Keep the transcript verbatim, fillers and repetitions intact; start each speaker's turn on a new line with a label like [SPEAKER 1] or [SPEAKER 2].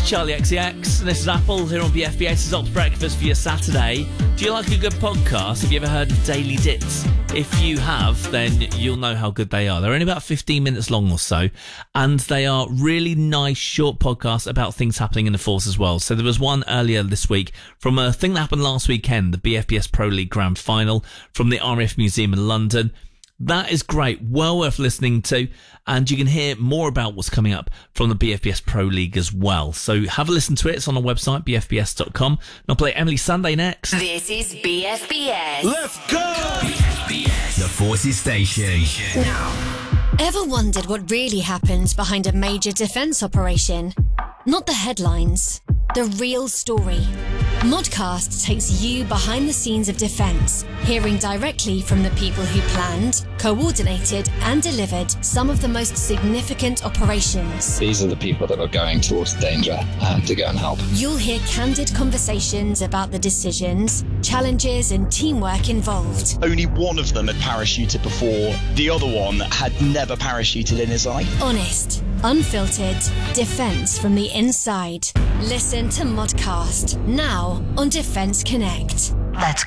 [SPEAKER 1] is Charlie X C X, and this is Apple here on B F B S. It's Ops Breakfast for your Saturday. Do you like a good podcast? Have you ever heard of Daily Dits? If you have, then you'll know how good they are. They're only about fifteen minutes long or so, and they are really nice, short podcasts about things happening in the Force as well. So there was one earlier this week from a thing that happened last weekend, the B F B S Pro League Grand Final from the R A F Museum in London. That is great, well worth listening to, and you can hear more about what's coming up from the B F B S Pro League as well. So have a listen to it. It's on our website, b f b s dot com. And I'll play Emily Sunday next.
[SPEAKER 2] This is B F B S.
[SPEAKER 3] Let's go!
[SPEAKER 4] B F B S, the Forces Station.
[SPEAKER 2] Now.
[SPEAKER 5] Ever wondered what really happens behind a major defence operation? Not the headlines, the real story. Modcast takes you behind the scenes of defence, hearing directly from the people who planned, coordinated and delivered some of the most significant operations.
[SPEAKER 6] These are the people that are going towards danger um, to go and help.
[SPEAKER 5] You'll hear candid conversations about the decisions, challenges and teamwork involved.
[SPEAKER 7] Only one of them had parachuted before. The other one had never parachuted in his life.
[SPEAKER 5] Honest, unfiltered, defence from the inside. Listen to Modcast now on Defence Connect.
[SPEAKER 2] Let's